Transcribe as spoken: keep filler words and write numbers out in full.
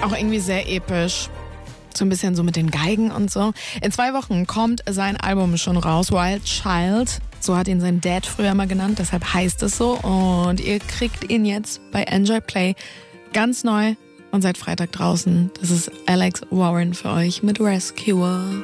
Auch irgendwie sehr episch. So ein bisschen so mit den Geigen und so. In zwei Wochen kommt sein Album schon raus, Wild Child. So hat ihn sein Dad früher mal genannt, deshalb heißt es so. Und ihr kriegt ihn jetzt bei Enjoy Play ganz neu und seit Freitag draußen. Das ist Alex Warren für euch mit Rescuer.